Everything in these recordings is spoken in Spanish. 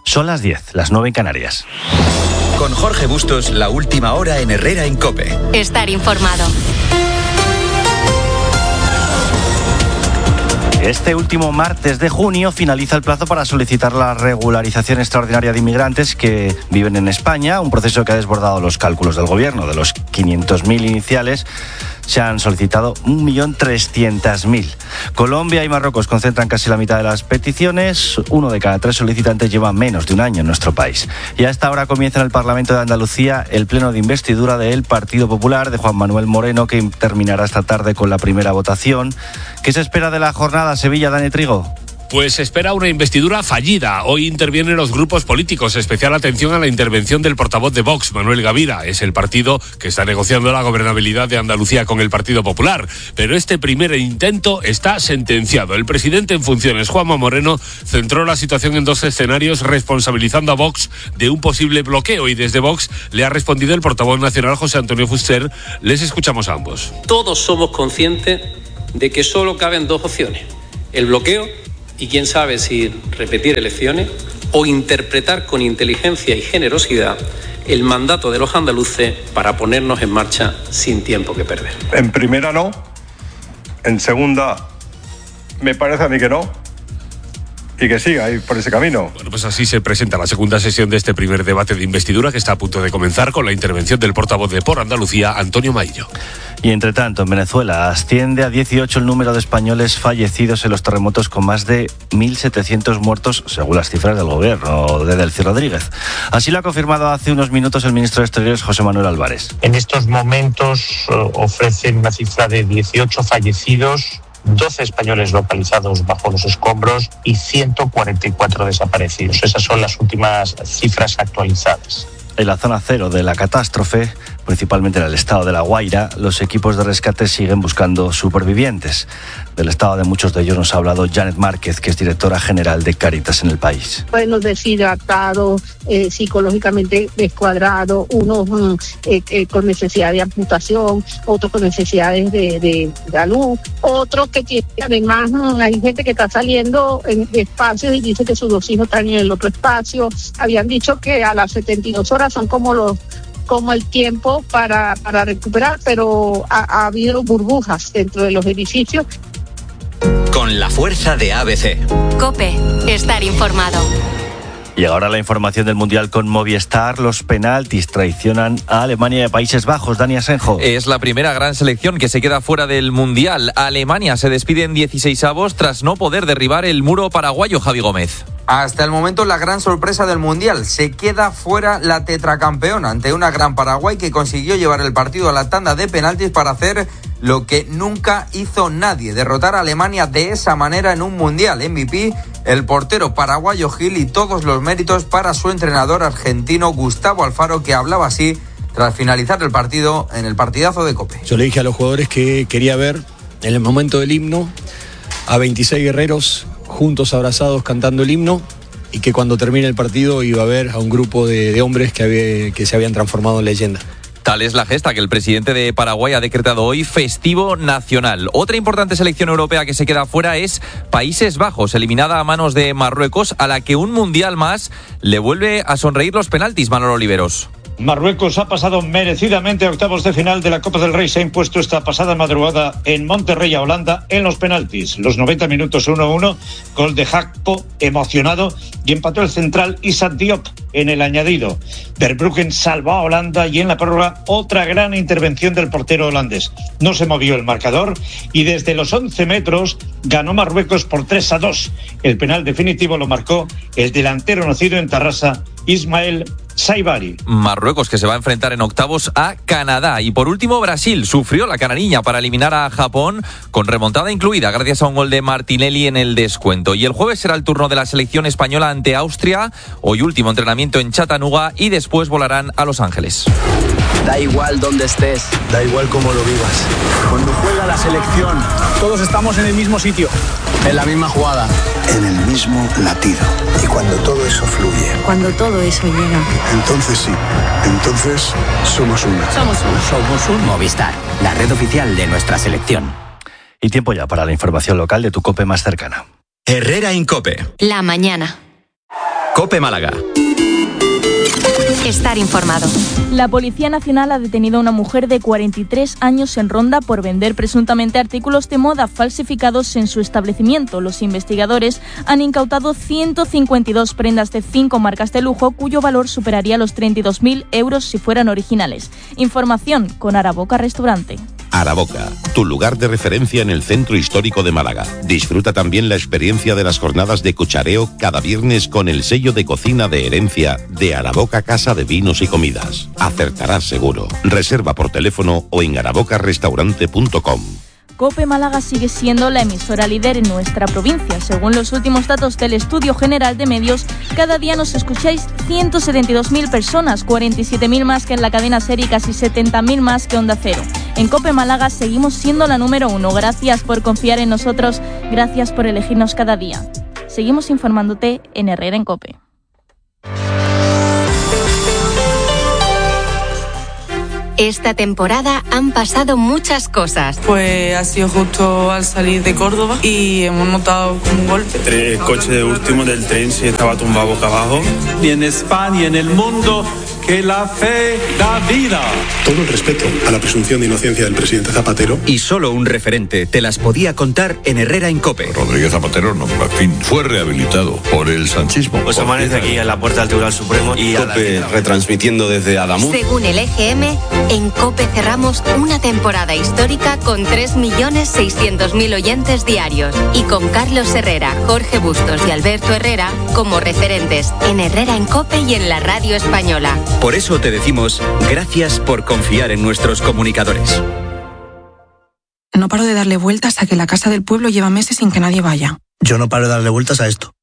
Son las 10, las 9 en Canarias. Con Jorge Bustos, la última hora en Herrera en COPE. Estar informado. Este último martes de junio finaliza el plazo para solicitar la regularización extraordinaria de inmigrantes que viven en España, un proceso que ha desbordado los cálculos del gobierno. De los 500.000 iniciales, se han solicitado 1.300.000. Colombia y Marruecos concentran casi la mitad de las peticiones. 1 de cada 3 solicitantes lleva menos de un año en nuestro país. Y a esta hora comienza en el Parlamento de Andalucía el pleno de investidura del Partido Popular de Juan Manuel Moreno, que terminará esta tarde con la primera votación. ¿Qué se espera de la jornada, Sevilla, Dani Trigo? Pues se espera una investidura fallida. Hoy intervienen los grupos políticos. Especial atención a la intervención del portavoz de Vox, Manuel Gavira. Es el partido que está negociando la gobernabilidad de Andalucía con el Partido Popular. Pero este primer intento está sentenciado. El presidente en funciones, Juanma Moreno, centró la situación en 2 escenarios, responsabilizando a Vox de un posible bloqueo. Y desde Vox le ha respondido el portavoz nacional, José Antonio Fuster. Les escuchamos a ambos. Todos somos conscientes de que solo caben 2 opciones. El bloqueo, y quién sabe si repetir elecciones, o interpretar con inteligencia y generosidad el mandato de los andaluces para ponernos en marcha sin tiempo que perder. En primera no, en segunda me parece a mí que no, y que siga ahí por ese camino. Bueno, pues así se presenta la segunda sesión de este primer debate de investidura, que está a punto de comenzar con la intervención del portavoz de Por Andalucía, Antonio Maillo. Y entre tanto, en Venezuela asciende a 18 el número de españoles fallecidos en los terremotos, con más de 1.700 muertos, según las cifras del gobierno de Delcy Rodríguez. Así lo ha confirmado hace unos minutos el ministro de Exteriores, José Manuel Álvarez. En estos momentos ofrecen una cifra de 18 fallecidos, 12 españoles localizados bajo los escombros y 144 desaparecidos. Esas son las últimas cifras actualizadas. En la zona cero de la catástrofe, principalmente en el estado de La Guaira, los equipos de rescate siguen buscando supervivientes. Del estado de muchos de ellos nos ha hablado Janet Márquez, que es directora general de Cáritas en el país. Unos deshidratados, psicológicamente descuadrados, unos con necesidad de amputación, otros con necesidades de salud, otros que tienen, además hay gente que está saliendo en espacios y dice que sus 2 hijos están en el otro espacio. Habían dicho que a las 72 horas son como el tiempo para recuperar, pero ha habido burbujas dentro de los edificios. Con la fuerza de ABC. COPE, estar informado. Y ahora la información del Mundial con Movistar. Los penaltis traicionan a Alemania y a Países Bajos. Dani Asenjo. Es la primera gran selección que se queda fuera del Mundial. Alemania se despide en 16avos tras no poder derribar el muro paraguayo, Javi Gómez. Hasta el momento la gran sorpresa del Mundial. Se queda fuera la tetracampeona ante una gran Paraguay que consiguió llevar el partido a la tanda de penaltis para hacer lo que nunca hizo nadie: derrotar a Alemania de esa manera en un Mundial. MVP, el portero paraguayo Gil, y todos los méritos para su entrenador argentino Gustavo Alfaro, que hablaba así tras finalizar el partido en el partidazo de COPE. Yo le dije a los jugadores que quería ver en el momento del himno a 26 guerreros juntos, abrazados, cantando el himno, y que cuando termine el partido iba a ver a un grupo de hombres que se habían transformado en leyenda. Tal es la gesta que el presidente de Paraguay ha decretado hoy festivo nacional. Otra importante selección europea que se queda fuera es Países Bajos, eliminada a manos de Marruecos, a la que un mundial más le vuelve a sonreír los penaltis, Manolo Oliveros. Marruecos ha pasado merecidamente a octavos de final de la Copa del Rey. Se ha impuesto esta pasada madrugada en Monterrey a Holanda en los penaltis. Los 90 minutos 1-1, gol de Gakpo emocionado, y empató el central Issa Diop en el añadido. Verbruggen salvó a Holanda y en la prórroga otra gran intervención del portero holandés. No se movió el marcador y desde los 11 metros ganó Marruecos por 3-2. El penal definitivo lo marcó el delantero nacido en Tarrasa, Ismael Saibari. Marruecos, que se va a enfrentar en octavos a Canadá. Y por último, Brasil sufrió la canariña para eliminar a Japón, con remontada incluida gracias a un gol de Martinelli en el descuento. Y el jueves será el turno de la selección española ante Austria. Hoy último entrenamiento en Chattanooga y después volarán a Los Ángeles. Da igual dónde estés, da igual cómo lo vivas. Cuando juega la selección, todos estamos en el mismo sitio, en la misma jugada, en el mismo latido. Y cuando todo eso fluye, cuando todo eso llega, entonces sí, entonces somos uno. Somos un Movistar, la red oficial de nuestra selección. Y tiempo ya para la información local de tu COPE más cercana. Herrera en COPE. La mañana. COPE Málaga. Estar informado. La Policía Nacional ha detenido a una mujer de 43 años en Ronda por vender presuntamente artículos de moda falsificados en su establecimiento. Los investigadores han incautado 152 prendas de 5 marcas de lujo, cuyo valor superaría los 32.000 euros si fueran originales. Información con Araboca Restaurante. Araboca, tu lugar de referencia en el centro histórico de Málaga. Disfruta también la experiencia de las jornadas de cuchareo cada viernes con el sello de cocina de herencia de Araboca Casa de Vinos y Comidas. Acertarás seguro. Reserva por teléfono o en arabocarestaurante.com. COPE Málaga sigue siendo la emisora líder en nuestra provincia. Según los últimos datos del Estudio General de Medios, cada día nos escucháis 172.000 personas, 47.000 más que en la cadena SER y casi 70.000 más que Onda Cero. En COPE Málaga seguimos siendo la número 1. Gracias por confiar en nosotros, gracias por elegirnos cada día. Seguimos informándote en Herrera en COPE. Esta temporada han pasado muchas cosas. Pues ha sido justo al salir de Córdoba y hemos notado un golpe. El coche de último del tren se estaba tumbado boca abajo. Y en España y en el mundo, que la fe da vida. Todo el respeto a la presunción de inocencia del presidente Zapatero. Y solo un referente te las podía contar en Herrera en COPE. Rodríguez Zapatero, no, en fin, fue rehabilitado por el sanchismo. Pues amanece aquí en la puerta del Tribunal Supremo y COPE retransmitiendo desde Adamuz. Según el EGM, en COPE cerramos una temporada histórica con 3.600.000 oyentes diarios y con Carlos Herrera, Jorge Bustos y Alberto Herrera como referentes en Herrera en COPE y en la radio española. Por eso te decimos gracias por confiar en nuestros comunicadores. No paro de darle vueltas a que la casa del pueblo lleva meses sin que nadie vaya. Yo no paro de darle vueltas a esto.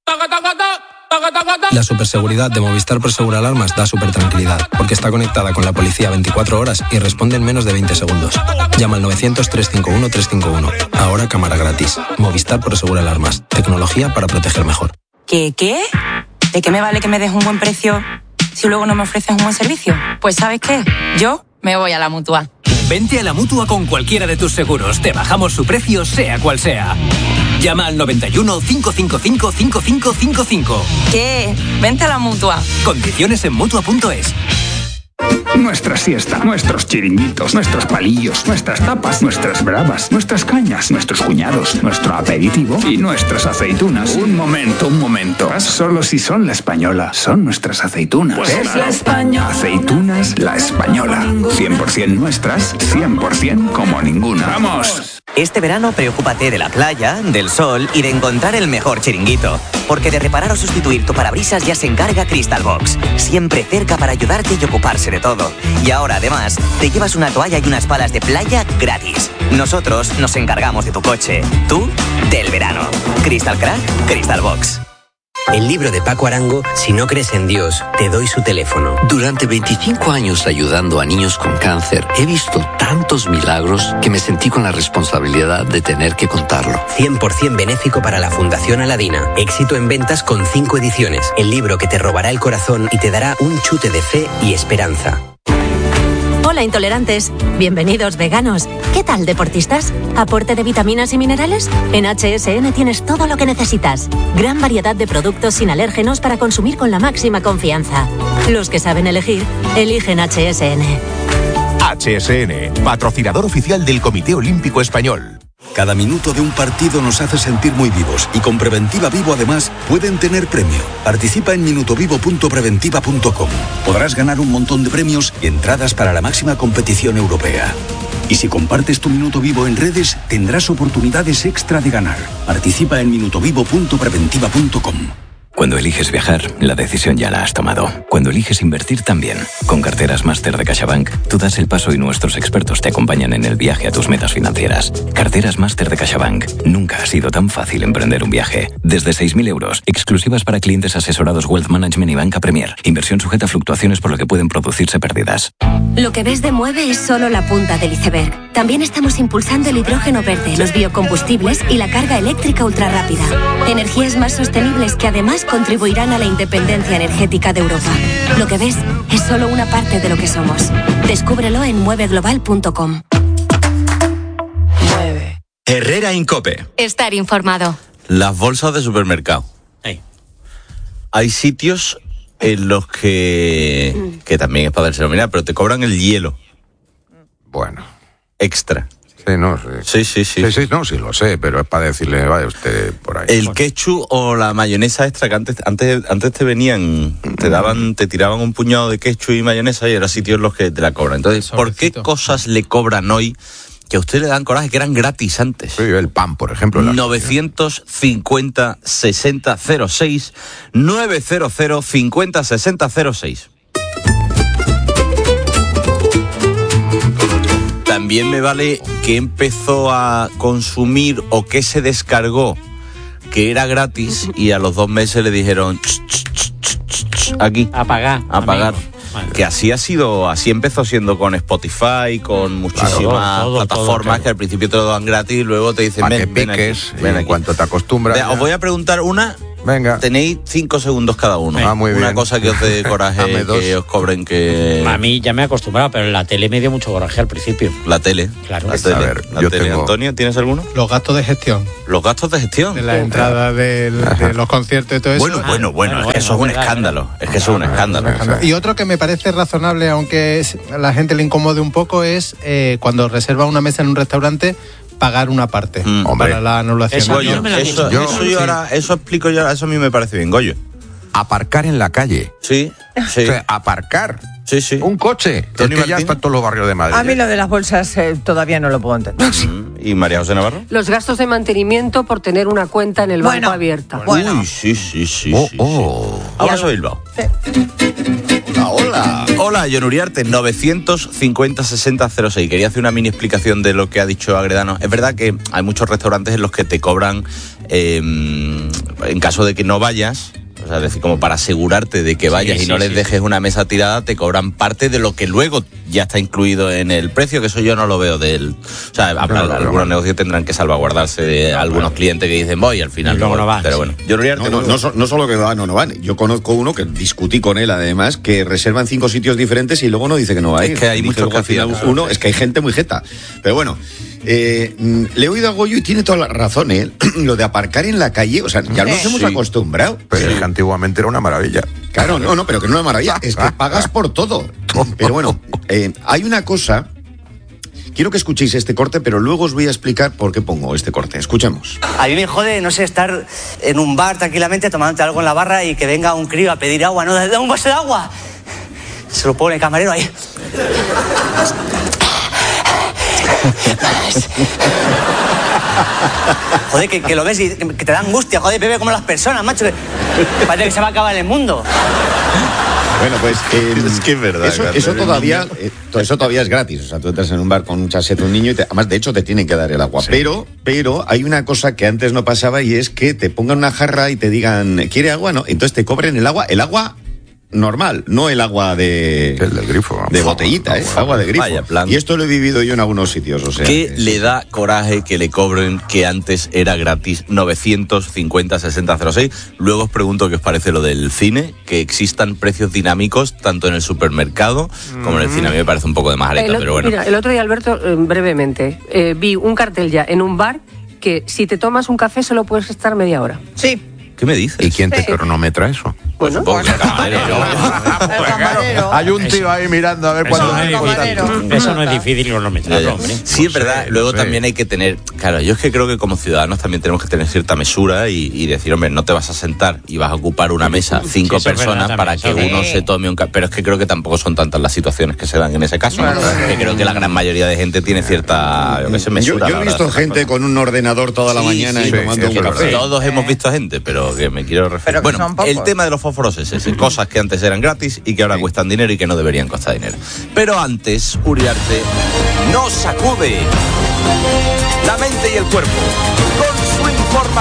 La superseguridad de Movistar Prosegur Alarmas da supertranquilidad, porque está conectada con la policía 24 horas y responde en menos de 20 segundos. Llama al 900-351-351. Ahora cámara gratis. Movistar Prosegur Alarmas. Tecnología para proteger mejor. ¿Qué? ¿De qué me vale que me des un buen precio si luego no me ofreces un buen servicio? Pues ¿sabes qué? Yo me voy a la Mutua. Vente a la Mutua con cualquiera de tus seguros. Te bajamos su precio, sea cual sea. Llama al 91 555 5555. ¿Qué? Vente a la Mutua. Condiciones en Mutua.es. Nuestra siesta, nuestros chiringuitos, nuestros palillos, nuestras tapas, nuestras bravas, nuestras cañas, nuestros cuñados, nuestro aperitivo y nuestras aceitunas. Un momento. Solo si son la española, son nuestras aceitunas. Pues es la española. Aceitunas La Española. 100% nuestras, 100% como ninguna. ¡Vamos! Este verano preocúpate de la playa, del sol y de encontrar el mejor chiringuito. Porque de reparar o sustituir tu parabrisas ya se encarga Crystal Box. Siempre cerca para ayudarte y ocuparse de todo. Y ahora, además, te llevas una toalla y unas palas de playa gratis. Nosotros nos encargamos de tu coche. Tú, del verano. Crystal Crack, Crystal Box. El libro de Paco Arango, Si no crees en Dios, te doy su teléfono. Durante 25 años ayudando a niños con cáncer, he visto tantos milagros que me sentí con la responsabilidad de tener que contarlo. 100% benéfico para la Fundación Aladina. Éxito en ventas con 5 ediciones. El libro que te robará el corazón y te dará un chute de fe y esperanza. Hola intolerantes, bienvenidos veganos. ¿Qué tal deportistas? ¿Aporte de vitaminas y minerales? En HSN tienes todo lo que necesitas. Gran variedad de productos sin alérgenos para consumir con la máxima confianza. Los que saben elegir, eligen HSN. HSN, patrocinador oficial del Comité Olímpico Español. Cada minuto de un partido nos hace sentir muy vivos y con Preventiva Vivo además pueden tener premio. Participa en minutovivo.preventiva.com. Podrás ganar un montón de premios y entradas para la máxima competición europea. Y si compartes tu Minuto Vivo en redes, tendrás oportunidades extra de ganar. Participa en minutovivo.preventiva.com. Cuando eliges viajar, la decisión ya la has tomado. Cuando eliges invertir también. Con carteras Máster de CaixaBank, tú das el paso y nuestros expertos te acompañan en el viaje a tus metas financieras. Carteras Máster de CaixaBank. Nunca ha sido tan fácil emprender un viaje. Desde 6.000 euros, exclusivas para clientes asesorados Wealth Management y Banca Premier. Inversión sujeta a fluctuaciones por lo que pueden producirse pérdidas. Lo que ves de Mueve es solo la punta del iceberg. También estamos impulsando el hidrógeno verde, los biocombustibles y la carga eléctrica ultrarrápida. Energías más sostenibles que además contribuirán a la independencia energética de Europa. Lo que ves es solo una parte de lo que somos. Descúbrelo en mueveglobal.com. Herrera en COPE. Estar informado. Las bolsas de supermercado. hay sitios en los que también es para darse nominar, pero te cobran el hielo. Bueno. Extra. Sí, no, sí, no, sí lo sé, pero es para decirle, vaya usted por ahí. El ketchup o la mayonesa extra, que antes te venían, te tiraban un puñado de ketchup y mayonesa y eran sitios en los que te la cobran. Entonces, ¿por qué cosas le cobran hoy que a usted le dan coraje, que eran gratis antes? Sí, el pan, por ejemplo. 950 60 06 900 50 60 06. También me vale que empezó a consumir o que se descargó que era gratis y a los 2 meses le dijeron aquí a pagar. Que así empezó siendo con Spotify, con muchísimas plataformas que al principio te lo dan gratis y luego te dicen ven aquí. En cuanto te acostumbras. Os voy a preguntar una. Venga. Tenéis 5 segundos cada uno. Muy bien. Una cosa que os dé coraje, que os cobren que... A mí ya me he acostumbrado, pero la tele me dio mucho coraje al principio. La tele. Claro. La tele. A ver, yo tengo... Antonio, ¿tienes alguno? Los gastos de gestión. ¿Los gastos de gestión? De la entrada de los conciertos y todo eso. Bueno, es que eso es un escándalo. Es que eso es un escándalo. Y otro que me parece razonable, aunque a la gente le incomode un poco, es cuando reserva una mesa en un restaurante, pagar una parte para la anulación. Eso explico yo, eso a mí me parece bien, Goyo. Aparcar en la calle. Sí. O sea, aparcar. Sí. Un coche. Es que ya está en todos los barrios de Madrid. A mí lo de las bolsas todavía no lo puedo entender. ¿Y María José Navarro? Los gastos de mantenimiento por tener una cuenta en el banco abierta. Uy, sí. Ahora soy Bilbao. Sí. Hola, Jon Uriarte, 950 60 06. Quería hacer una mini explicación de lo que ha dicho Agredano. Es verdad que hay muchos restaurantes en los que te cobran, en caso de que no vayas, o sea, es decir, como para asegurarte de que vayas y no les dejes una mesa tirada, te cobran parte de lo que luego ya está incluido en el precio, que eso yo no lo veo del... O sea, algunos negocios tendrán que salvaguardarse de algunos clientes que dicen voy y al final luego no van. Pero bueno, Jon Uriarte... No solo que van o no van. Yo conozco uno que discutí con él, además, que reservan 5 sitios diferentes y luego no dice que no va a ir. Es que hay muchos que hacían uno, es que hay gente muy jeta. Pero bueno... le he oído a Goyo y tiene toda la razón, ¿eh? Lo de aparcar en la calle, o sea, ya nos hemos acostumbrado. Pero es que antiguamente era una maravilla. Claro, no, pero que no es una maravilla, es que pagas por todo. Pero bueno, hay una cosa, quiero que escuchéis este corte, pero luego os voy a explicar por qué pongo este corte. Escuchemos. A mí me jode, no sé, estar en un bar tranquilamente tomándote algo en la barra y que venga un crío a pedir agua, ¿no? ¡Da un vaso de agua! Se lo pone el camarero ahí. Joder, que lo ves y que te da angustia, joder, bebe como las personas, macho, que parece que se va a acabar el mundo. Bueno, pues es que es verdad. Eso todavía es gratis. O sea, tú entras en un bar con un chasete, un niño, y además, de hecho, te tienen que dar el agua. Sí. Pero hay una cosa que antes no pasaba y es que te pongan una jarra y te digan, ¿quiere agua? No, entonces te cobren el agua normal, no el agua de... El del grifo. De botellita, agua de grifo. Vaya plan. Y esto lo he vivido yo en algunos sitios, o sea... ¿Qué le da coraje que le cobren que antes era gratis 950 60 06? Luego os pregunto qué os parece lo del cine, que existan precios dinámicos tanto en el supermercado como en el cine. A mí me parece un poco de majareta, pero bueno. Mira, el otro día, Alberto, brevemente, vi un cartel ya en un bar que si te tomas un café solo puedes estar media hora. Sí. ¿Qué me dices? ¿Y quién te cronometra eso? Bueno, el camarero. Hay un tío ahí mirando a ver cuándo es importante. Eso no es difícil cronometrarlo, hombre. Sí, es verdad. Luego también hay que tener... Claro, yo es que creo que como ciudadanos también tenemos que tener cierta mesura y decir, hombre, no te vas a sentar y vas a ocupar una mesa 5 personas para que uno se tome un café. Pero es que creo que tampoco son tantas las situaciones que se dan en ese caso. Claro. Que creo que la gran mayoría de gente tiene cierta mesura. Yo he visto gente con un ordenador toda la mañana y tomando un café. Todos hemos visto gente, pero que me quiero referir. Bueno, el tema de los fósforos es ese. Cosas que antes eran gratis y que ahora cuestan dinero y que no deberían costar dinero. Pero antes, Uriarte nos sacude la mente y el cuerpo con su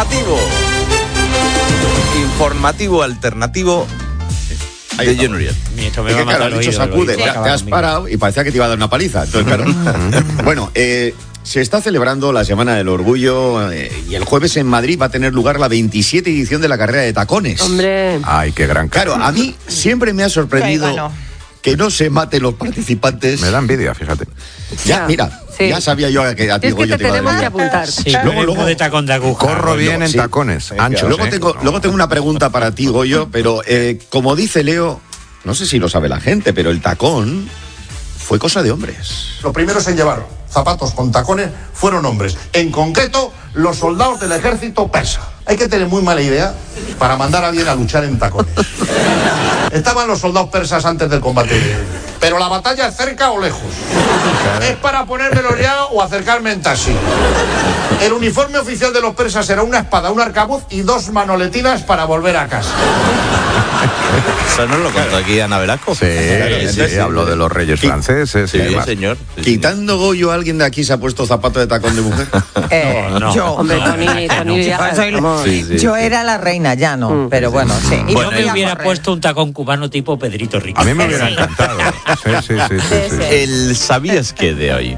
informativo alternativo de Jon Uriarte. Esto me va a matar el oído, sacude, te has parado y parecía que te iba a dar una paliza. Entonces, claro. Bueno, se está celebrando la Semana del Orgullo y el jueves en Madrid va a tener lugar la 27 edición de la carrera de tacones. Hombre. Ay, qué gran carrera. Claro, a mí siempre me ha sorprendido que no se maten los participantes. Me da envidia, fíjate. Ya, mira, Sí. Ya sabía yo que a ti Es que Goyo te te iba a tenemos que decir. apuntar. Sí, Luego de tacón de aguja. Corro bien en sí. tacones, anchos. Luego tengo una pregunta para ti, Goyo, pero como dice Leo, no sé si lo sabe la gente, pero el tacón fue cosa de hombres. Los primeros en llevar zapatos con tacones fueron hombres. En concreto, los soldados del ejército persa. Hay que tener muy mala idea para mandar a alguien a luchar en tacones. Estaban los soldados persas antes del combate. Pero la batalla es cerca o lejos. Es para ponérmelo ya o acercarme en taxi. El uniforme oficial de los persas era una espada, un arcabuz y 2 manoletinas para volver a casa. Eso nos lo contó aquí Ana Velasco. Sí, habló de los reyes franceses. Sí, señor. Quitando Goyo, ¿alguien de aquí se ha puesto zapato de tacón de mujer? No. Yo. Hombre, Tony ya... Yo era la reina, ya no, pero bueno, sí. Y Yo no me iba a hubiera correr. puesto un tacón cubano tipo Pedrito Rico. A mí me hubiera encantado. Sí. El ¿sabías qué de hoy?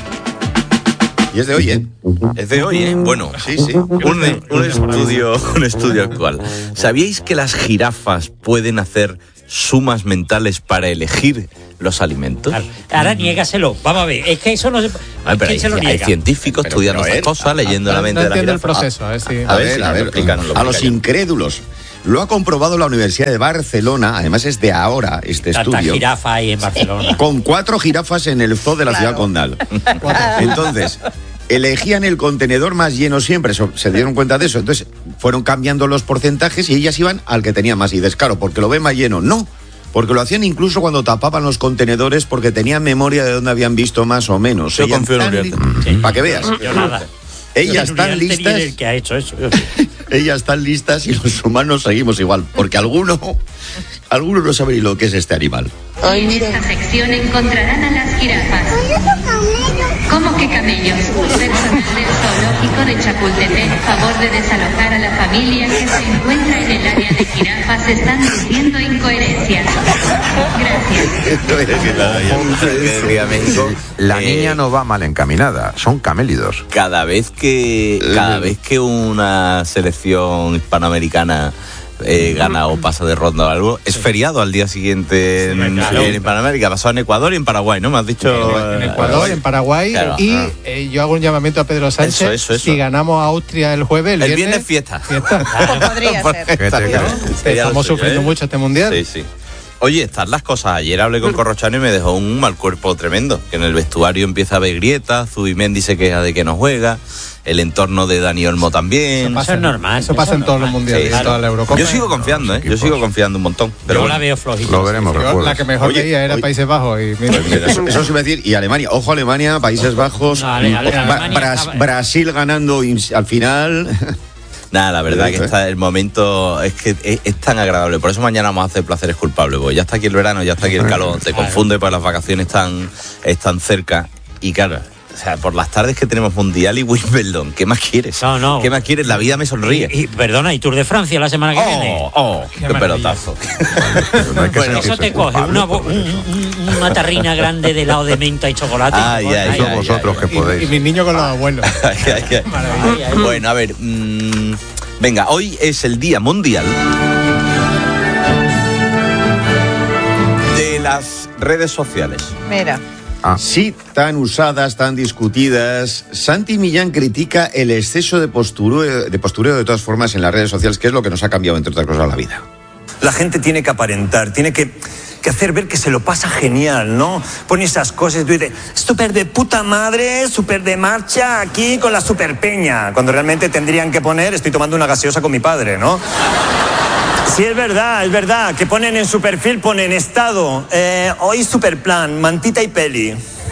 Y es de hoy, ¿eh? Es de hoy, ¿eh? Bueno, sí. Un estudio actual. ¿Sabíais que las jirafas pueden hacer sumas mentales para elegir los alimentos? Ahora niégaselo. Vamos a ver, es que eso no se... Pero ¿Quién se lo hay niega? científicos estudiando estas cosas, leyendo la mente de la entiendo el jirafa. proceso, sí. A ver, a los incrédulos. Lo ha comprobado la Universidad de Barcelona, además es de ahora este Tanta estudio. jirafa ahí en Barcelona. Con 4 jirafas en el zoo de la ciudad condal. Entonces, elegían el contenedor más lleno siempre, se dieron cuenta de eso. Entonces, fueron cambiando los porcentajes y ellas iban al que tenía más. Y descaro, porque lo ven más lleno. No, porque lo hacían incluso cuando tapaban los contenedores porque tenían memoria de dónde habían visto más o menos. Yo confío en Uriarte. Para que veas. Yo nada. Ellas están listas. El que ha hecho eso. Ellas están listas y los humanos seguimos igual, porque alguno no sabe ni lo que es este animal. En esta sección encontrarán a las jirafas. ¿Cómo que camellos? Personal del zoológico de Chapultepec, favor de desalojar a la familia que se encuentra en el área de jirafas, están diciendo incoherencias. Gracias. La niña no va mal encaminada, son camélidos. Cada vez que una selección hispanoamericana gana o pasa de ronda o algo, es feriado al día siguiente en Hispanoamérica. Pasó en Ecuador y en Paraguay, ¿no? Me has dicho. En Ecuador, en Paraguay. Claro. Y yo hago un llamamiento a Pedro Sánchez. Eso. Si ganamos a Austria el jueves, el viernes fiesta. Podría ser. Estamos sufriendo mucho este mundial. Sí. Oye, están las cosas. Ayer hablé con Corrochano y me dejó un mal cuerpo tremendo. Que en el vestuario empieza a haber grietas, Zubimendi se queja de que no juega, el entorno de Dani Olmo también. Eso es normal. Eso pasa en todos los mundiales, en toda la Eurocopa. Yo sigo confiando, ¿eh? Yo sigo confiando un montón. Pero yo la veo flojita. Lo veremos después. La que mejor veía era Países Bajos. Y mira. Eso se iba a decir. Y Alemania, ojo Alemania, Países Bajos, Brasil ganando al final. Nada, la verdad que está el momento es que es tan agradable. Por eso mañana vamos a hacer placeres culpables. Porque ya está aquí el verano, ya está aquí el calor. Te confunde, pues las vacaciones están cerca. Y claro, o sea, por las tardes que tenemos Mundial y Wimbledon, ¿qué más quieres? No. ¿Qué más quieres? La vida me sonríe. Y perdona, ¿y Tour de Francia la semana que viene? ¡Qué pelotazo! Bueno, eso te coge una tarrina grande de helado de menta y chocolate. Son vosotros que podéis. Y mis niños con los abuelos. Bueno, a ver, venga, hoy es el Día Mundial de las redes sociales. Mira. Sí, tan usadas, tan discutidas. Santi Millán critica el exceso de postureo de todas formas en las redes sociales, que es lo que nos ha cambiado, entre otras cosas, la vida. La gente tiene que aparentar, tiene que hacer ver que se lo pasa genial, ¿no? Pone esas cosas, tú dices, súper de puta madre, súper de marcha aquí con la super peña, cuando realmente tendrían que poner, estoy tomando una gaseosa con mi padre, ¿no? Sí, es verdad, que ponen en su perfil, ponen estado, hoy super plan, mantita y peli.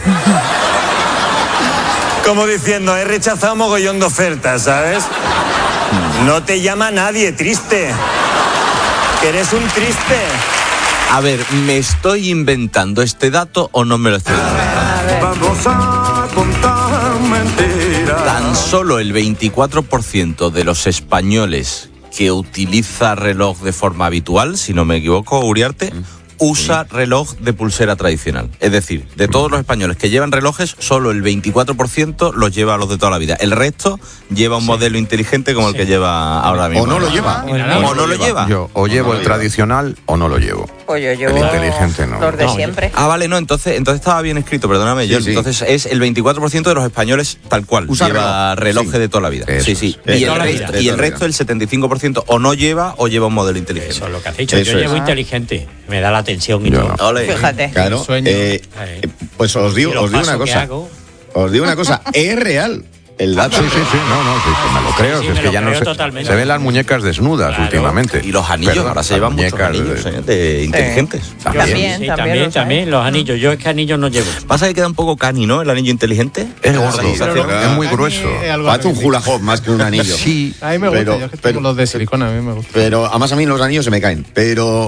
Como diciendo, he rechazado mogollón de ofertas, ¿sabes? No te llama nadie, triste. Que eres un triste. A ver, ¿me estoy inventando este dato o no me lo estoy inventando? Vamos a contar mentiras. Tan solo el 24% de los españoles que utiliza reloj de forma habitual, si no me equivoco, Uriarte, usa reloj de pulsera tradicional. Es decir, de todos los españoles que llevan relojes, solo el 24% los lleva a los de toda la vida. El resto lleva un modelo inteligente como el que lleva ahora mismo. O no lo lleva. O no lo lleva. Yo o llevo el tradicional o no lo llevo. Pues yo llevo el inteligente no. los de siempre. Ah, vale, no, entonces estaba bien escrito, perdóname, John. Sí. Entonces es el 24% de los españoles tal cual. Usa lleva relojes de toda la vida. Eso Sí. es. Y el resto, el 75%, o no lleva o lleva un modelo inteligente. Eso es lo que has dicho. Yo llevo inteligente. Me da la atención y todo. Fíjate. Claro. Pues os digo una cosa. Os digo una cosa, es real. El dato. Sí, me lo creo. Sí, es me que lo ya no creo se, totalmente. se ven las muñecas desnudas últimamente. Y los anillos, ahora se llevan muchos anillos de inteligentes. También los anillos. Yo es que anillos no llevo. Pasa que queda un poco cani, ¿no? El anillo inteligente. Es gordo, es muy grueso. Parece un hula hoop más que un anillo. Sí. A mí me gusta, yo es que tengo los de silicona, a mí me gusta. Pero además a mí los anillos se me caen. Pero...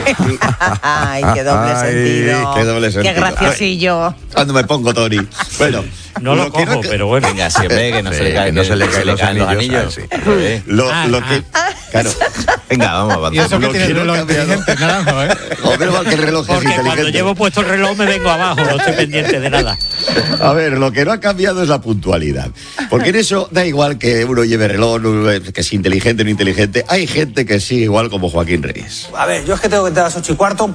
Ay, qué doble sentido. Qué doble sentido. Qué graciosillo. Cuando me pongo Tori. Bueno. No lo cojo, pero bueno. Venga, siempre que no se le caen, no se le caen los anillos. Lo que... Claro. Venga, vamos. Y eso que tiene el reloj inteligente, naranjo, ¿eh? Joder, igual que el reloj es Porque inteligente. cuando llevo puesto el reloj me vengo abajo, no estoy pendiente de nada. A ver, lo que no ha cambiado es la puntualidad. Porque en eso da igual que uno lleve reloj, que es inteligente o no inteligente. Hay gente que sigue igual como Joaquín Reyes. A ver, yo es que tengo que entrar a las 8:15.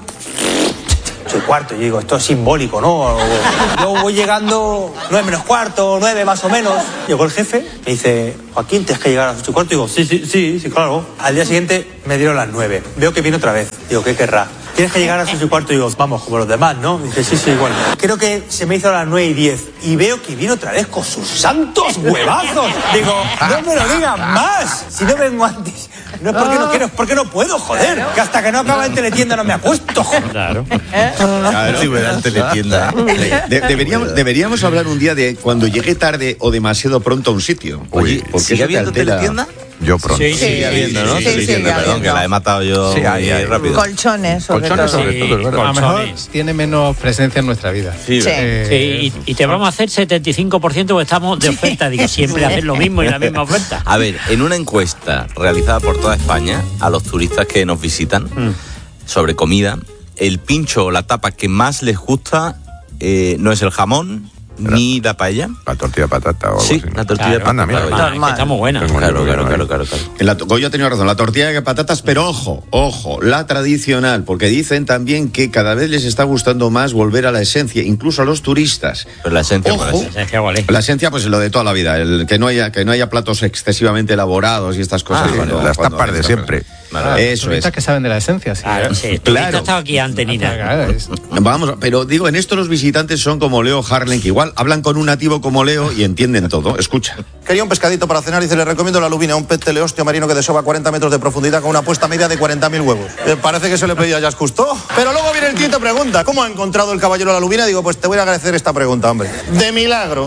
8:15, yo digo, esto es simbólico, ¿no? Yo voy llegando 9:15, 9 más o menos. Llegó el jefe, me dice, Joaquín, tienes que llegar a las 8:15. Digo, sí, claro. Al día siguiente me dieron las 9. Veo que viene otra vez. Digo, ¿qué querrá? Tienes que llegar a las 8:15. Digo, vamos, como los demás, ¿no? Dice, sí, igual. Creo que se me hizo a las 9:10. Y veo que viene otra vez con sus santos huevazos. Digo, no me lo digas más. Si no vengo antes. No es porque no quiero, es porque no puedo, joder. Claro. Que hasta que no acaba en teletienda no me acuesto, joder. Claro. Si me dan teletienda. Deberíamos hablar un día de cuando llegué tarde o demasiado pronto a un sitio. Oye, ¿sigue habiendo teletienda? Yo pronto. Sí, habiendo, ¿no? Sí, Perdón, que la he matado yo muy rápido. Colchones, sobre todo. A lo mejor tiene menos presencia en nuestra vida. Sí, y te vamos a hacer 75% porque estamos de oferta. Digo, siempre hacen lo mismo y la misma oferta. A ver, en una encuesta realizada por toda España a los turistas que nos visitan sobre comida, el pincho o la tapa que más les gusta no es el jamón ni la paella. La tortilla de patata o algo así. así. La tortilla de patata. Está muy buena. Claro. Goyo ha tenido razón, la tortilla de patatas, pero ojo, la tradicional, porque dicen también que cada vez les está gustando más volver a la esencia, incluso a los turistas. Pero la esencia, la esencia, pues lo de toda la vida, que no haya platos excesivamente elaborados y estas cosas. Las tapas de siempre. Eso es. Que saben de la esencia, sí. Claro. Estaba aquí antes, Nina. Vamos, pero digo, en esto los visitantes son como Leo Harlem, que igual hablan con un nativo como Leo y entienden todo. Escucha. Quería un pescadito para cenar y se le recomiendo la lubina, un pez teleostio marino que desova 40 metros de profundidad con una puesta media de 40.000 huevos. Parece que se le pedía a Jacques Cousteau. Pero luego viene el tío y te pregunta, ¿cómo ha encontrado el caballero la lubina? Digo, pues te voy a agradecer esta pregunta, hombre. De milagro.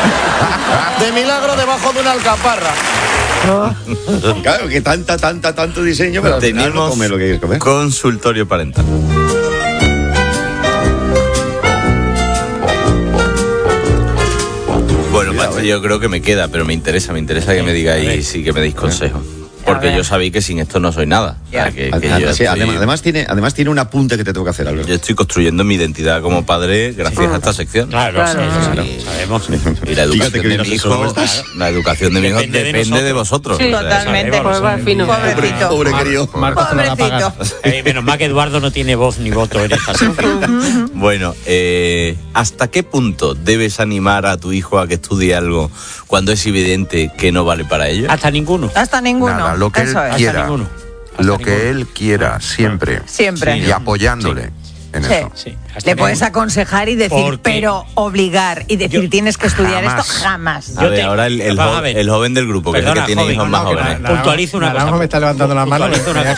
De milagro debajo de una alcaparra. Claro, que tanto diseño, pero tenemos no come lo que quieres comer. Consultorio parental. Bueno, Pacho, yo creo que me queda, pero me interesa que me digáis y que me deis consejo. Porque yo sabéis que sin esto no soy nada. O sea, además tiene un apunte que te tengo que hacer, Alberto. Yo estoy construyendo mi identidad como padre gracias a esta sección. Claro. Sabemos. Y la educación de mi hijo, la educación de mi hijo depende de vosotros. Sí, totalmente. Pobrecito. Pobre querido. Pobrecito. Menos mal que Eduardo no tiene voz ni voto en esta sección. Bueno, ¿hasta qué punto debes animar a tu hijo a que estudie algo cuando es evidente que no vale para ello? Hasta ninguno. Nada, lo que él quiera. Lo que él quiera, siempre. Y apoyándole en eso. Le puedes aconsejar y decir, pero obligar y decir, tienes que estudiar esto, jamás. Ahora el joven del grupo, que es el que tiene hijos más jóvenes. Puntualizo una cosa. Me está levantando la mano,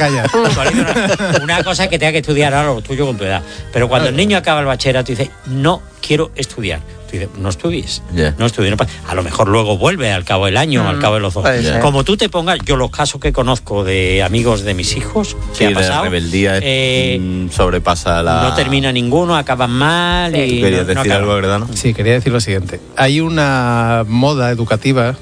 una cosa es que tenga que estudiar ahora lo tuyo con tu edad. Pero cuando el niño acaba el bachillerato y dice, no quiero estudiar. No estudies, no estudies. A lo mejor luego vuelve al cabo del año, al cabo de los 2. Como tú te pongas, yo los casos que conozco de amigos de mis hijos, que ha pasado, la rebeldía sobrepasa la... No termina ninguno, acaban mal. Y ¿Querías decir algo, verdad? Sí, quería decir lo siguiente. Hay una moda educativa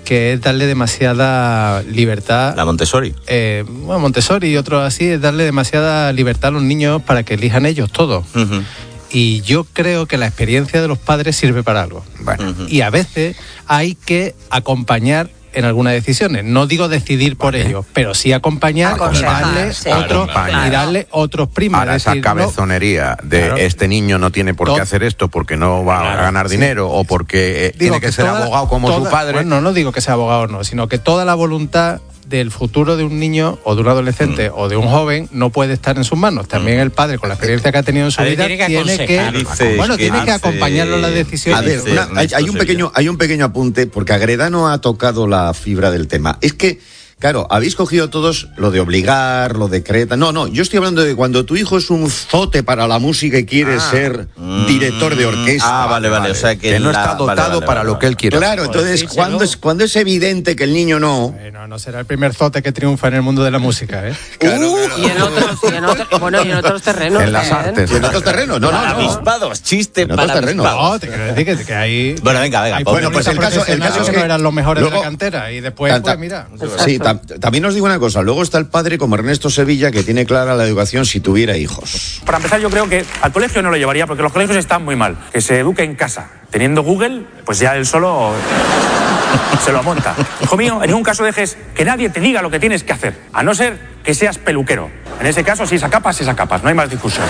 que es darle demasiada libertad. La Montessori. Bueno, Montessori y otros así, es darle demasiada libertad a los niños para que elijan ellos todo. Uh-huh. Y yo creo que la experiencia de los padres sirve para algo. Bueno. Y a veces hay que acompañar en algunas decisiones. No digo decidir por ellos, pero sí acompañar y darle otros primos. Ahora esa cabezonería de este niño no tiene por qué hacer esto porque no va a ganar dinero o porque tiene que ser abogado como su padre. Bueno, no digo que sea abogado no, sino que toda la voluntad del futuro de un niño o de un adolescente o de un joven no puede estar en sus manos. También el padre, con la experiencia que ha tenido en su vida, tiene que acompañarlo en las decisiones. A ver, hay un pequeño apunte, porque Agredano ha tocado la fibra del tema. Es que, claro, habéis cogido todos lo de obligar, lo de Creta. No, yo estoy hablando de cuando tu hijo es un zote para la música y quiere ser director de orquesta. Vale. O sea, que no está dotado para lo que él quiere. Claro, entonces, cuando es evidente que el niño no... Bueno, no será el primer zote que triunfa en el mundo de la música, ¿eh? Claro. Y en otros terrenos. En las artes. ¿Y en otros terrenos? No. Avispados, chiste para terrenos. No, te quiero decir que hay... Bueno, venga. Bueno, pues el caso es que no eran los mejores de la cantera y después, pues mira... Sí, también os digo una cosa. Luego está el padre como Ernesto Sevilla, que tiene clara la educación si tuviera hijos. Para empezar, yo creo que al colegio no lo llevaría porque los colegios están muy mal. Que se eduque en casa. Teniendo Google, pues ya él solo se lo monta. Hijo mío, en ningún caso dejes que nadie te diga lo que tienes que hacer, a no ser que seas peluquero. En ese caso, si esa capas, no hay más discusión.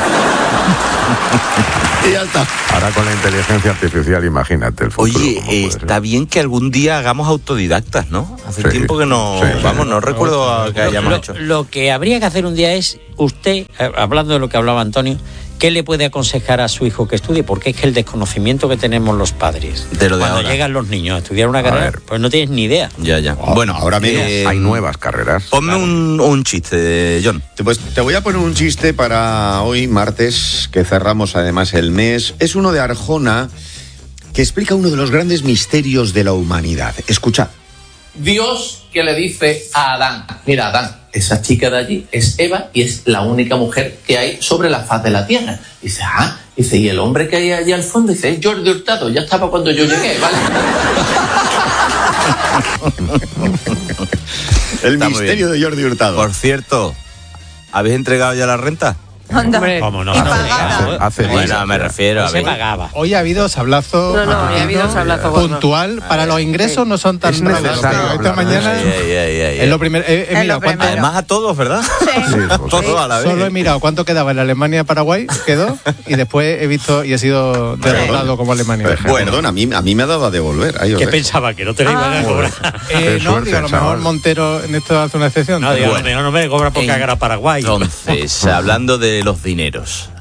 Y ya está. Ahora con la inteligencia artificial, imagínate el futuro. Oye, está bien que algún día hagamos autodidactas, ¿no? Hace tiempo que no... no recuerdo que hayamos hecho. Lo que habría que hacer un día es, usted, hablando de lo que hablaba Antonio, ¿qué le puede aconsejar a su hijo que estudie? Porque es que el desconocimiento que tenemos los padres cuando llegan los niños a estudiar una carrera, pues no tienes ni idea. Ya. Bueno, ahora mismo hay nuevas carreras. Ponme un chiste, John. Pues te voy a poner un chiste para hoy, martes, que cerramos además el mes. Es uno de Arjona que explica uno de los grandes misterios de la humanidad. Escuchad. Dios que le dice a Adán: mira, Adán, esa chica de allí es Eva y es la única mujer que hay sobre la faz de la tierra. Dice, y el hombre que hay allí al fondo, dice, es Jordi Hurtado, ya estaba cuando yo llegué, ¿vale? El misterio de Jordi Hurtado. Por cierto, ¿habéis entregado ya la renta? ¿Cómo no? Bueno, me refiero a ver. Hoy ha habido sablazo, puntual. Para los ingresos no son tan necesarios. Esta mañana es lo primero. He mirado cuánto. Además a todos, ¿verdad? Sí. Todos a la vez. Solo he mirado cuánto quedaba en Alemania-Paraguay, quedó, y después he visto y he sido derrotado como Alemania. Bueno, a mí me ha dado a devolver. ¿Qué pensaba? ¿Que no te la iban a cobrar? No, digo, a lo mejor Montero en esto hace una excepción. No, digo, no me cobra porque haga Paraguay. Entonces, hablando de los dineros,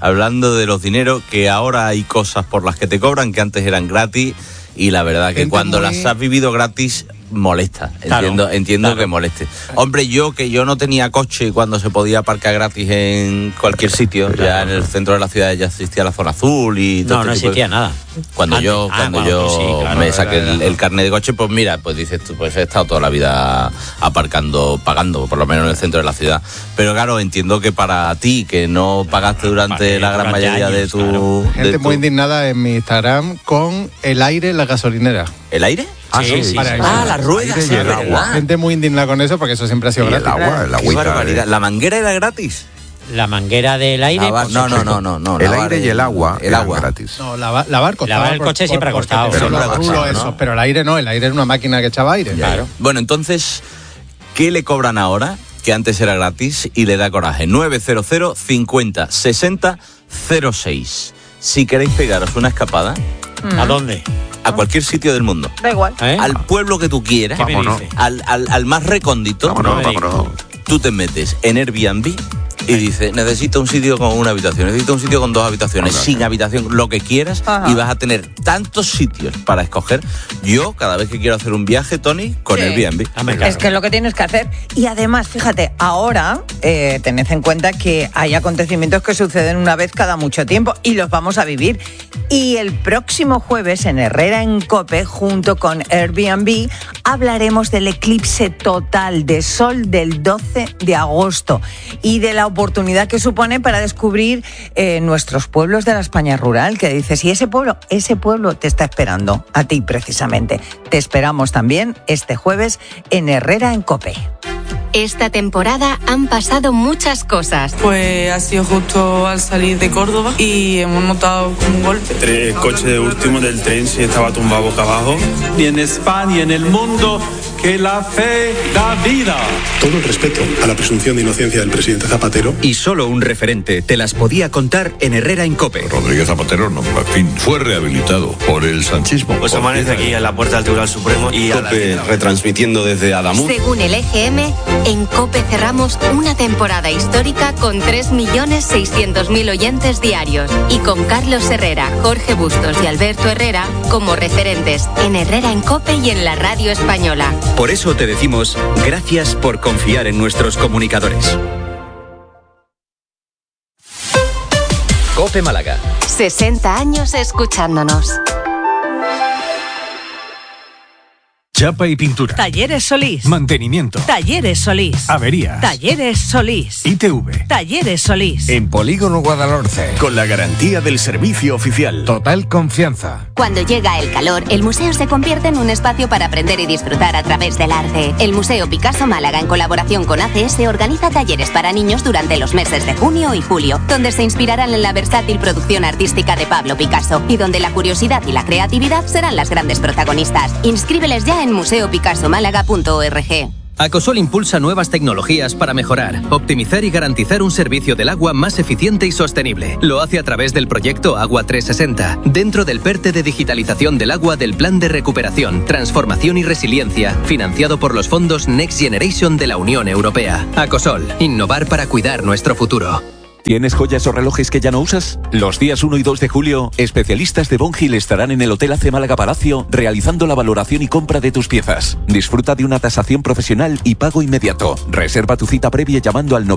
que ahora hay cosas por las que te cobran que antes eran gratis, y la verdad que cuando las has vivido gratis molesta. Entiendo que moleste. Hombre, yo no tenía coche cuando se podía aparcar gratis en cualquier sitio, ya en el centro de la ciudad ya existía la zona azul y todo. No existía nada. Cuando yo me saqué el carnet de coche, pues mira, pues dices tú, pues he estado toda la vida pagando, por lo menos en el centro de la ciudad. Pero claro, entiendo que para ti, que no pagaste durante la gran mayoría de tu... Gente muy indignada en mi Instagram con el aire en la gasolinera. ¿El aire? Sí. Las ruedas y el agua. Gente muy indignada con eso porque eso siempre ha sido gratis. El agua, qué barbaridad. ¿La manguera era gratis? La manguera del aire. No. El aire y el agua eran gratis. No, lavar costaba. Lavar el coche siempre ha costado. Pero el aire no, el aire era una máquina que echaba aire. Claro. Bueno, entonces, ¿qué le cobran ahora? Que antes era gratis y le da coraje. 900 50 60 06. Si queréis pegaros una escapada. ¿A dónde? A cualquier sitio del mundo. Da igual. Al pueblo que tú quieras. Al más recóndito. Vámonos. Tú te metes en Airbnb y dices, necesito un sitio con una habitación, necesito un sitio con 2 habitaciones, sin habitación, lo que quieras. Y vas a tener tantos sitios para escoger. Yo, cada vez que quiero hacer un viaje, Tony, con Airbnb. Es que es lo que tienes que hacer. Y además, fíjate, ahora tened en cuenta que hay acontecimientos que suceden una vez cada mucho tiempo y los vamos a vivir. Y el próximo jueves en Herrera en COPE, junto con Airbnb, hablaremos del eclipse total de sol del 12 de agosto y de la oportunidad que supone para descubrir nuestros pueblos de la España rural, que dices, y ese pueblo te está esperando a ti precisamente. Te esperamos también este jueves en Herrera en COPE. Esta temporada han pasado muchas cosas. Pues ha sido justo al salir de Córdoba y hemos notado un golpe. El coche último del tren sí estaba tumbado boca abajo. Y en España y en el mundo, que la fe da vida. Todo el respeto a la presunción de inocencia del presidente Zapatero. Y solo un referente te las podía contar en Herrera en COPE. Rodríguez Zapatero, no, en fin, fue rehabilitado por el sanchismo. Pues amanece aquí en la puerta del Tribunal Supremo y COPE retransmitiendo desde Adamuz. Según el EGM, en COPE cerramos una temporada histórica con 3.600.000 oyentes diarios y con Carlos Herrera, Jorge Bustos y Alberto Herrera como referentes en Herrera en COPE y en la radio española. Por eso te decimos gracias por confiar en nuestros comunicadores. COPE Málaga. 60 años escuchándonos. Chapa y pintura. Talleres Solís. Mantenimiento. Talleres Solís. Averías. Talleres Solís. ITV. Talleres Solís. En Polígono Guadalhorce. Con la garantía del servicio oficial. Total confianza. Cuando llega el calor, el museo se convierte en un espacio para aprender y disfrutar a través del arte. El Museo Picasso Málaga, en colaboración con ACS, organiza talleres para niños durante los meses de junio y julio, donde se inspirarán en la versátil producción artística de Pablo Picasso y donde la curiosidad y la creatividad serán las grandes protagonistas. Inscríbeles ya en museopicassomálaga.org. Acosol impulsa nuevas tecnologías para mejorar, optimizar y garantizar un servicio del agua más eficiente y sostenible. Lo hace a través del proyecto Agua 360, dentro del PERTE de digitalización del agua del Plan de Recuperación, Transformación y Resiliencia, financiado por los fondos Next Generation de la Unión Europea. Acosol, innovar para cuidar nuestro futuro. ¿Tienes joyas o relojes que ya no usas? Los días 1 y 2 de julio, especialistas de Bon Hill estarán en el Hotel AC Málaga Palacio realizando la valoración y compra de tus piezas. Disfruta de una tasación profesional y pago inmediato. Reserva tu cita previa llamando al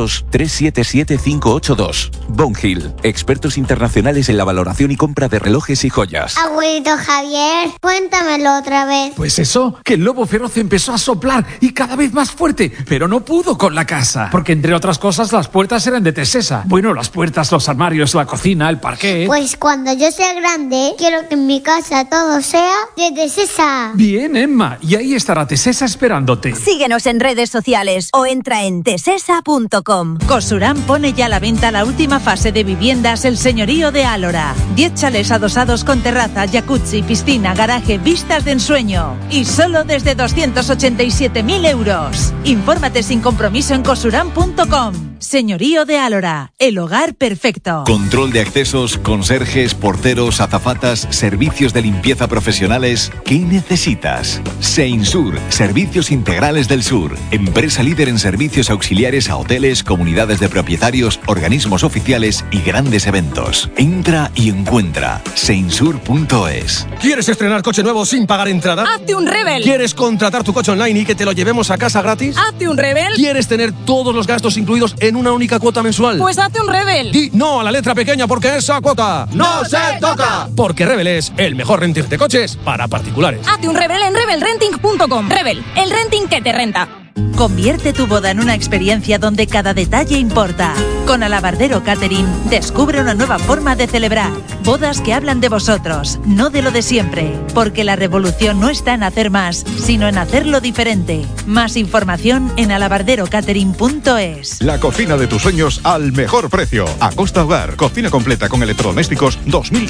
900-377-582. Bon Hill, expertos internacionales en la valoración y compra de relojes y joyas. Abuelito Javier, cuéntamelo otra vez. Pues eso, que el lobo feroz empezó a soplar y cada vez más fuerte, pero no pudo con la casa. Porque entre otras cosas las puertas eran de Tesesa. Bueno, las puertas, los armarios, la cocina, el parquet. Pues cuando yo sea grande, quiero que en mi casa todo sea de Tesesa. Bien, Emma, y ahí estará Tesesa esperándote. Síguenos en redes sociales o entra en tesesa.com. Cosurán pone ya a la venta la última fase de viviendas El Señorío de Álora. 10 chalés adosados con terraza, jacuzzi, piscina, garaje, vistas de ensueño. Y solo desde 287.000 euros. Infórmate sin compromiso en cosurán.com. Señorío de Álora, el hogar perfecto. Control de accesos, conserjes, porteros, azafatas, servicios de limpieza profesionales. ¿Qué necesitas? Seinsur, Servicios Integrales del Sur. Empresa líder en servicios auxiliares a hoteles, comunidades de propietarios, organismos oficiales y grandes eventos. Entra y encuentra seinsur.es. ¿Quieres estrenar coche nuevo sin pagar entrada? ¡Hazte un Rebel! ¿Quieres contratar tu coche online y que te lo llevemos a casa gratis? ¡Hazte un Rebel! ¿Quieres tener todos los gastos incluidos en una única cuota mensual? Pues hazte un Rebel. Di no a la letra pequeña porque esa cuota ¡no se toca! Porque Rebel es el mejor renting de coches para particulares. Hazte un Rebel en rebelrenting.com. Rebel, el renting que te renta. Convierte tu boda en una experiencia donde cada detalle importa. Con Alabardero Catering, descubre una nueva forma de celebrar. Bodas que hablan de vosotros, no de lo de siempre. Porque la revolución no está en hacer más, sino en hacerlo diferente. Más información en alabarderocatering.es. La cocina de tus sueños al mejor precio. Acosta Hogar, cocina completa con electrodomésticos,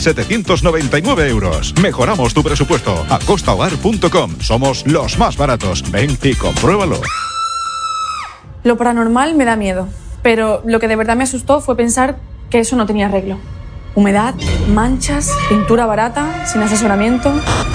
2.799 euros. Mejoramos tu presupuesto. acostahogar.com. Somos los más baratos. Ven y compruébalo. Lo paranormal me da miedo, pero lo que de verdad me asustó fue pensar que eso no tenía arreglo. Humedad, manchas, pintura barata, sin asesoramiento.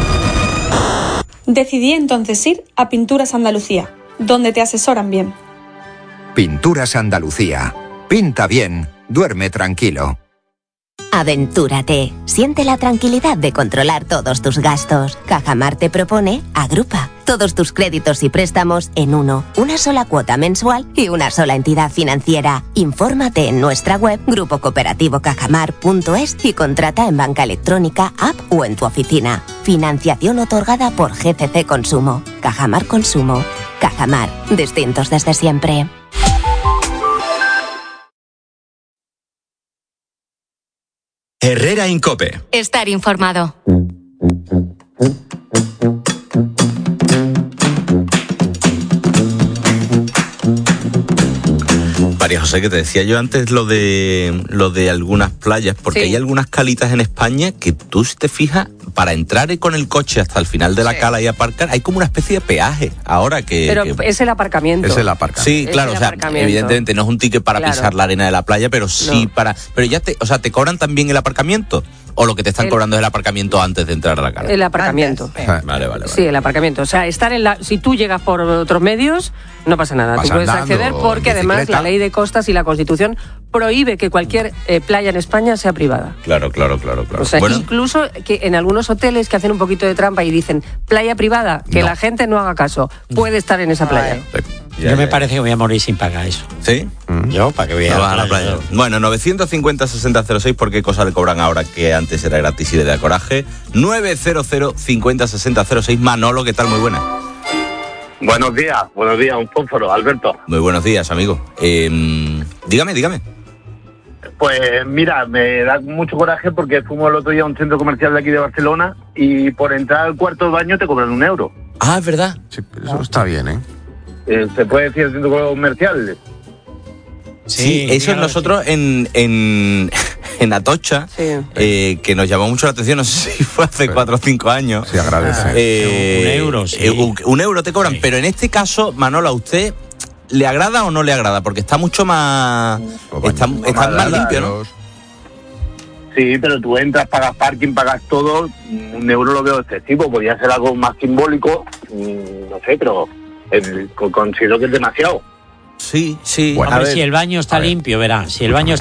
Decidí entonces ir a Pinturas Andalucía, donde te asesoran bien. Pinturas Andalucía. Pinta bien, duerme tranquilo. Aventúrate. Siente la tranquilidad de controlar todos tus gastos. Cajamar te propone Agrupa. Todos tus créditos y préstamos en uno. Una sola cuota mensual y una sola entidad financiera. Infórmate en nuestra web grupocooperativo.cajamar.es y contrata en banca electrónica, app o en tu oficina. Financiación otorgada por GCC Consumo. Cajamar Consumo. Cajamar. Distintos desde siempre. Herrera Incope. Estar informado. María José, que te decía yo antes lo de algunas playas, porque hay algunas calitas en España que tú, si te fijas, para entrar con el coche hasta el final de la cala y aparcar, hay como una especie de peaje ahora que... Pero es el aparcamiento. Es el aparcamiento. Sí, claro, o sea, evidentemente no es un ticket para pisar la arena de la playa, pero sí para... Pero ya ¿te cobran también el aparcamiento? ¿O lo que te están cobrando es el aparcamiento antes de entrar a la cala? El aparcamiento. Vale. Sí, el aparcamiento. O sea, si tú llegas por otros medios, no pasa nada. Tú puedes acceder porque además la ley de costas y la Constitución prohíbe que cualquier playa en España sea privada. Claro. O sea, incluso que en algunos hoteles que hacen un poquito de trampa y dicen playa privada, que la gente no haga caso, puede estar en esa playa. Yo me parece que voy a morir sin pagar eso. ¿Sí? Yo, ¿para qué voy a la playa? Bueno, 950-6006, ¿por qué cosa le cobran ahora que antes era gratis y le da coraje? 900-50-6006. Manolo, ¿qué tal? Muy buena. Buenos días, un fósforo, Alberto. Muy buenos días, amigo. Dígame. Pues mira, me da mucho coraje porque fuimos el otro día a un centro comercial de aquí de Barcelona y por entrar al cuarto de baño te cobran €1. Ah, es verdad. Sí, eso está bien, ¿eh? ¿Se puede decir el centro comercial? Sí, eso nosotros en Atocha, que nos llamó mucho la atención, no sé si fue hace 4 o 5 años. Sí, agradece. €1, sí. €1 te cobran, pero en este caso, Manolo, ¿a usted le agrada o no le agrada? Porque está mucho más... Está más limpio, ¿no? Sí, pero tú entras, pagas parking, pagas todo, €1 lo veo excesivo, podría ser algo más simbólico, no sé, pero considero que es demasiado. Sí. Bueno, si el baño está limpio, verá, si el baño